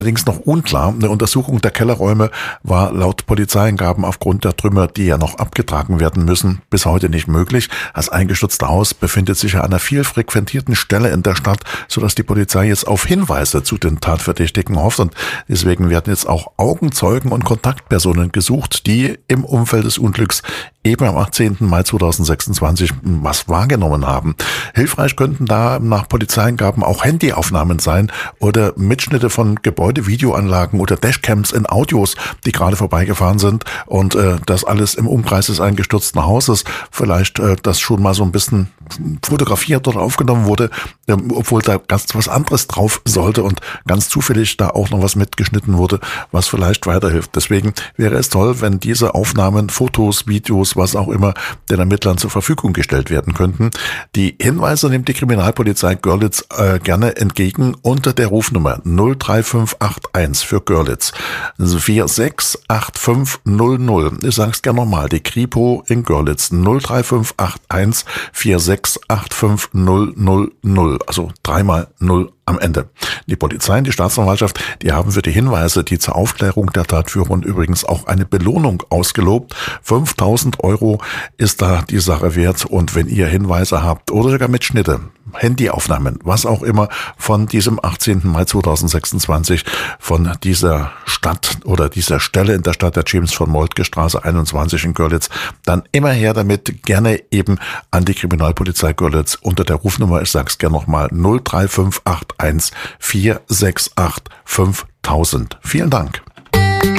allerdings noch unklar. Eine Untersuchung der Kellerräume war laut Polizeiangaben aufgrund der Trümmer, die ja noch abgetragen werden müssen, bis heute nicht möglich. Das eingestürzte Haus befindet sich an einer viel frequentierten Stelle in der Stadt, sodass die Polizei jetzt auf Hinweise zu den Tatverdächtigen hofft. Und deswegen werden jetzt auch Augenzeugen und Kontaktpersonen gesucht, die im Umfeld des Unglücks eben am 18. Mai 2026 was wahrgenommen haben. Hilfreich könnten da nach Polizeiangaben auch Handyaufnahmen sein oder Mitschnitte von Videoanlagen oder Dashcams in Autos, die gerade vorbeigefahren sind, und das alles im Umkreis des eingestürzten Hauses. Vielleicht, das schon mal so ein bisschen fotografiert oder aufgenommen wurde, obwohl da ganz was anderes drauf sollte und ganz zufällig da auch noch was mitgeschnitten wurde, was vielleicht weiterhilft. Deswegen wäre es toll, wenn diese Aufnahmen, Fotos, Videos, was auch immer, den Ermittlern zur Verfügung gestellt werden könnten. Die Hinweise nimmt die Kriminalpolizei Görlitz gerne entgegen unter der Rufnummer 03581 für Görlitz 468500. Ich sag's gerne nochmal, die Kripo in Görlitz 03581 468500, also 3x0 am Ende. Die Polizei und die Staatsanwaltschaft, die haben für die Hinweise, die zur Aufklärung der Tat führen, übrigens auch eine Belohnung ausgelobt. 5.000 € ist da die Sache wert, und wenn ihr Hinweise habt oder sogar Mitschnitte, Handyaufnahmen, was auch immer von diesem 18. Mai 2026, von dieser Stadt oder dieser Stelle in der Stadt der James von Moltke Straße 21 in Görlitz, dann immer her damit, gerne eben an die Kriminalpolizei Görlitz unter der Rufnummer, ich sag's gerne nochmal, 03581 468 5000. Vielen Dank.